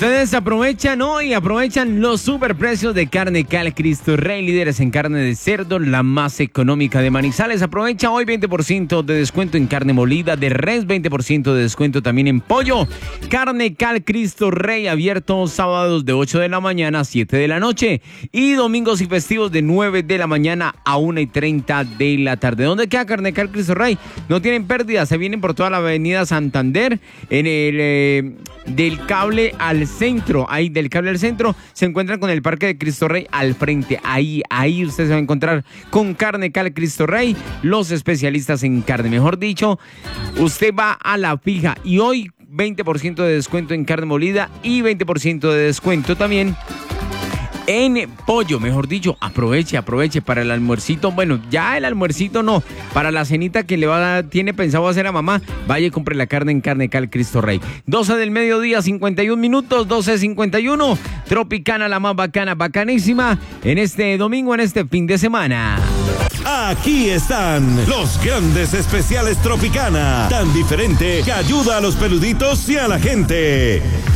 Ustedes aprovechan hoy, aprovechan los superprecios de Carne Cal Cristo Rey, líderes en carne de cerdo, la más económica de Manizales. Aprovecha hoy 20% de descuento en carne molida de res, 20% de descuento también en pollo. Carne Cal Cristo Rey, abierto sábados de 8 de la mañana a 7 de la noche y domingos y festivos de 9 de la mañana a 1:30 de la tarde. ¿Dónde queda Carne Cal Cristo Rey? No tienen pérdidas, se vienen por toda la avenida Santander, en el del cable al centro, ahí del cable al centro, se encuentran con el Parque de Cristo Rey al frente, ahí usted se va a encontrar con Carne Cal Cristo Rey, los especialistas en carne, mejor dicho, usted va a la fija y hoy 20% de descuento en carne molida y 20% de descuento también en pollo, mejor dicho, aproveche para el almuercito, bueno, ya el almuercito no, para la cenita que tiene pensado hacer a mamá, vaya y compre la carne en Carne Cal Cristo Rey. 12 del mediodía, 51 minutos, 12:51, Tropicana, la más bacana, bacanísima, en este domingo, en este fin de semana. Aquí están los grandes especiales Tropicana, tan diferente que ayuda a los peluditos y a la gente.